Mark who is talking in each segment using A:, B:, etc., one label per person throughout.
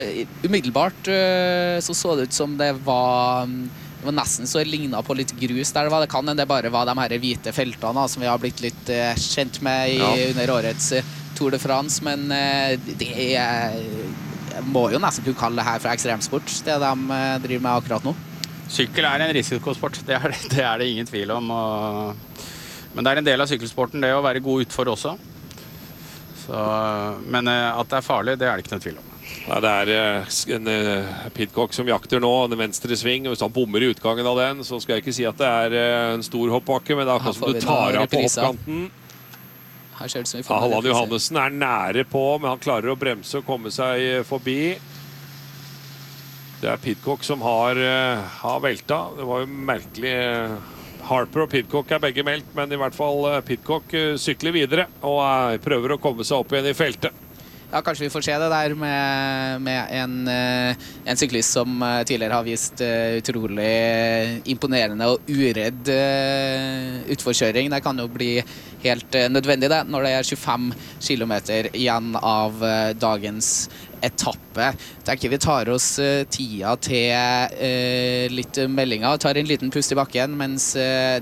A: Umiddelbart så det ut som det var nesten så det lignet på litt grus der det kan, det bare var de her hvite feltene som vi har blitt litt kjent med under årets Tour de France, men det må jo nesten kunne kalle det her for ekstremsport, det de driver med akkurat nå.
B: Sykkel en risikosport, det det ingen tvil om, men det en del av sykkelsporten det å være god utfor også. Så, men at det farlig, det det ikke noe tvil om.
C: Ja, det en Pidcock som jakter nå, den venstre sving, og hvis han bommer I utgangen av den, så skal jeg ikke si at det en stor hoppbakke, men det akkurat som du tar av på hoppkanten.
A: Her ser det som vi
C: får Halland Johannessen nære på, men han klarer å bremse og komme seg forbi. Det Pidcock som har velta. Det var jo merkelig. Harper og Pidcock begge meldt, men I hvert fall Pidcock sykler videre og prøver å komme seg opp igjen I feltet.
A: Ja, kanskje vi får se det der med en syklist som tidligere har vist utrolig imponerende og uredd utforkjøring. Det kan jo bli helt nødvendig det, når det 25 kilometer igjen av dagens etappe. Jeg tenker vi tar oss tida til litt meldinger, tar en liten pust I bakken mens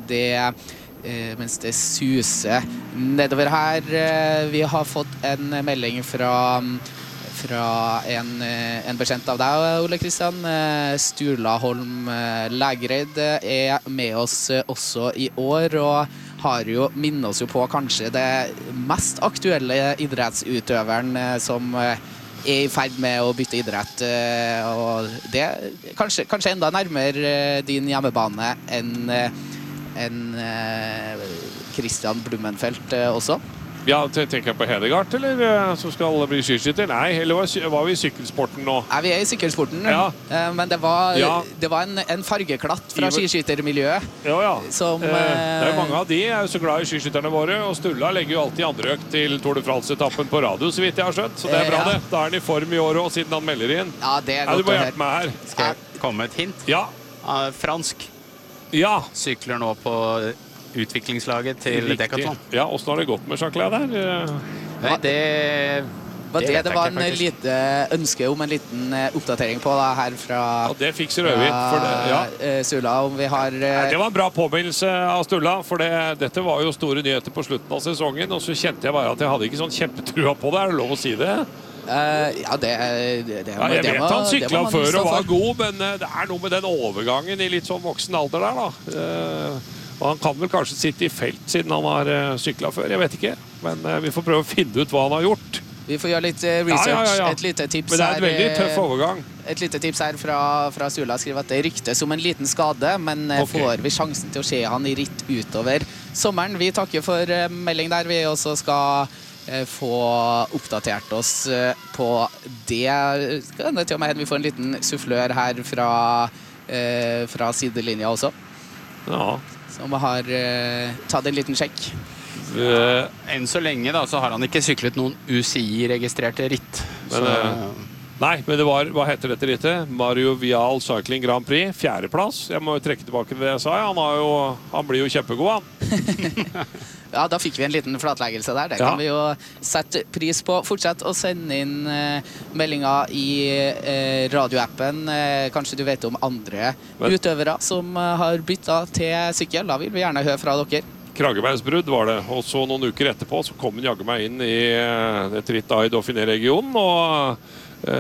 A: det suser nedover her. Vi har fått en melding fra en bekjent av deg, Ole Kristian. Sturla Holm Lægreid med oss også I år, og har jo minnet oss jo på kanskje det mest aktuelle idrettsutøveren som I ferd med å bytte idrett, og det kanskje enda nærmere din hjemmebane enn Christian Blumenfeldt også?
C: Ja, tenker jeg på Hedegaard, eller som skal bli skiskytter? Nei, eller var vi I sykkelsporten nå?
A: Nei, vi I sykkelsporten, men det var en fargeklatt fra skiskyttermiljøet.
C: Ja.
A: Som,
C: det mange av de jo så glad I skiskytterne våre, og Sturla legger jo alltid andre økt til Tour de France-etappen på radio, så vidt jeg har skjønt. Så det bra det. Da han I form I år også, siden han melder inn.
A: Ja, det godt
C: du må hjelpe meg her.
B: Skal jeg komme med et hint?
C: Ja.
B: Fransk.
C: Ja.
B: Sykler nå på utviklingslaget til Decathlon.
C: Ja, hvordan har det gått med Jacques der?
B: Nei,
A: det var en lite ønske om en liten oppdatering på da, her fra
C: det fikser Øyvind
A: Sturla, om vi har
C: det var en bra påminnelse av Sturla, for dette var jo store nyheter på slutten av sesongen, og så kjente jeg bare at jeg hadde ikke sånn kjempetrua på det. Det lov å si det?
A: Ja, jeg
C: vet han sykla før og var god, men det noe med den overgangen I litt sånn voksen alder der da. Og han kan vel kanskje sitte I felt siden han har syklet før, jeg vet ikke. Men vi får prøve å finne ut hva han har gjort.
A: Vi får gjøre litt research.
C: Ja.
A: Et lite tips
C: men det en veldig tøff overgang.
A: Et lite tips her fra Sturla skriver at det ryktes om en liten skade, men får vi sjansen til å se han I ritt utover sommeren. Vi takker for melding der, vi også skal få oppdatert oss på det. Til og med vi får en liten sufflør her fra sidelinja også.
C: Ja.
A: Som har tatt en liten sjekk.
B: Enn så lenge da, så har han ikke syklet noen UCI-registrerte ritt.
C: Nei, men det var, hva heter dette rittet? Mario Vial Cycling Grand Prix, 4. plass. Jeg må jo trekke tilbake det jeg sa. Han blir jo kjempegod, han.
A: Ja, da fikk vi en liten flatleggelse der. Det kan vi jo sette pris på. Fortsett å sende inn meldinger I radioappen. Kanskje du vet om andre utøvere som har byttet til sykkel. Da vil vi gjerne høre fra dere.
C: Kragebeinsbrudd var det, og så noen uker etterpå så kom han jagge meg inn I et ritt I Dauphiné-regionen, og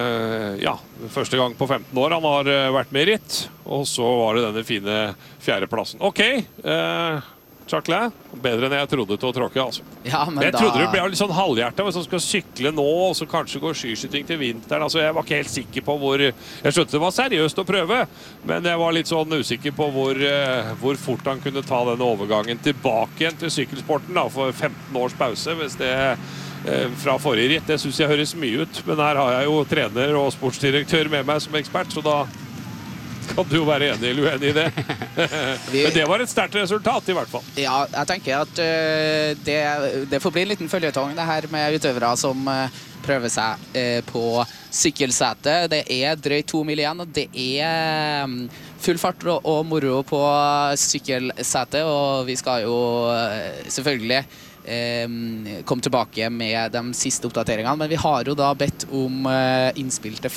C: første gang på 15 år han har vært med I ritt, og så var det denne fine 4. plassen. Ok, Jacques, bedre enn jeg trodde til å tråkke, altså.
A: Ja, men
C: jeg trodde det ble litt sånn halvhjertet, hvis han skal sykle nå, og så kanskje gå skiskyting til vinteren. Altså, jeg var ikke helt sikker på hvor... Jeg skjønte det var seriøst å prøve, men jeg var litt sånn usikker på hvor fort han kunne ta denne overgangen tilbake igjen til sykkelsporten, da, for 15 års pause, hvis det... fra forrige ritt, det synes jeg høres mye ut, men her har jeg jo trener og sportsdirektør med meg som ekspert, så da... Kan du jo være enig eller uenig I det? Men det var et sterkt resultat I hvert fall.
A: Ja, jeg tenker at det får bli en liten følgetong det her med utøvere som prøver seg på sykkelsete. Det drøyt 2 mil igjen, og det full fart og moro på sykkelsete, og vi skal jo selvfølgelig komme tilbake med de siste oppdateringene, men vi har jo da bedt om innspill til